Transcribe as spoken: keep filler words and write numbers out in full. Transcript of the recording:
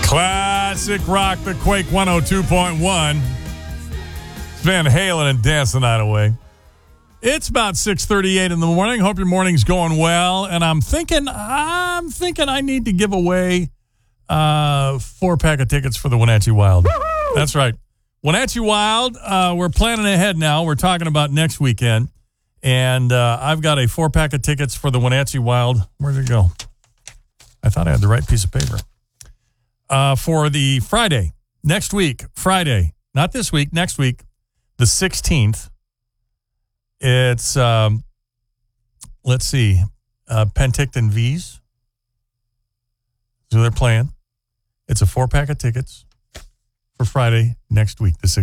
Classic rock, the Quake one oh two point one. It's Van Halen and Dance the Night Away. It's about six thirty-eight in the morning. Hope your morning's going well. And I'm thinking, I'm thinking I need to give away uh, four pack of tickets for the Wenatchee Wild. Woo-hoo! That's right. Wenatchee Wild, uh, we're planning ahead now. We're talking about next weekend. And uh, I've got a four pack of tickets for the Wenatchee Wild. Where'd it go? I thought I had the right piece of paper. Uh, for the Friday, next week, Friday, not this week, next week, the sixteenth. It's, um, let's see, uh, Penticton V's. So they're playing. It's a four pack of tickets for Friday next week, the sixteenth.